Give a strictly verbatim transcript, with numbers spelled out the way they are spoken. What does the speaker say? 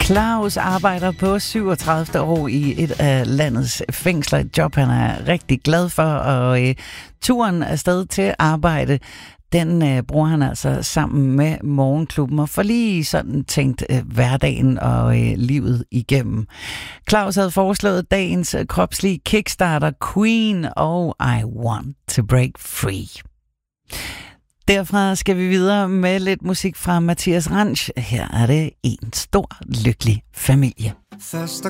Claus arbejder på syvogtredive år i et af landets fængsler. Et job, han er rigtig glad for, og øh, turen afsted til arbejde, den øh, bruger han altså sammen med Morgenklubben og får lige sådan tænkt øh, hverdagen og øh, livet igennem. Claus havde foreslået dagens øh, kropslige kickstarter Queen og I Want to Break Free. Derfra skal vi videre med lidt musik fra Mathias Ranch. Her er det En Stor Lykkelig Familie. Først der